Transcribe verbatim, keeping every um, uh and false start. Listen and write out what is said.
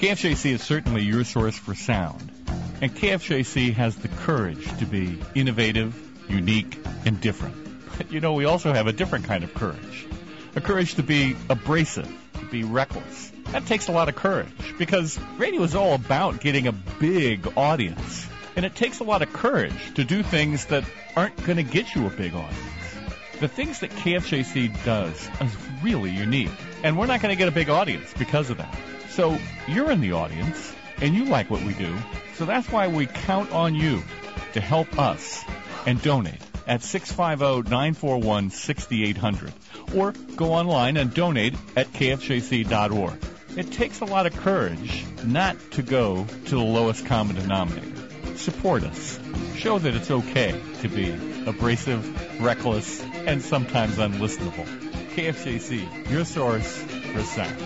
K F J C is certainly your source for sound. And K F J C has the courage to be innovative, unique, and different. But, you know, we also have a different kind of courage. A courage to be abrasive, to be reckless. That takes a lot of courage because radio is all about getting a big audience. And it takes a lot of courage to do things that aren't going to get you a big audience. The things that K F J C does is really unique. And we're not going to get a big audience because of that. So you're in the audience, and you like what we do. So that's why we count on you to help us and donate at six five zero, nine four one, six eight zero zero. Or go online and donate at K F J C dot org. It takes a lot of courage not to go to the lowest common denominator. Support us. Show that it's okay to be abrasive, reckless, and sometimes unlistenable. K F J C, your source for sound.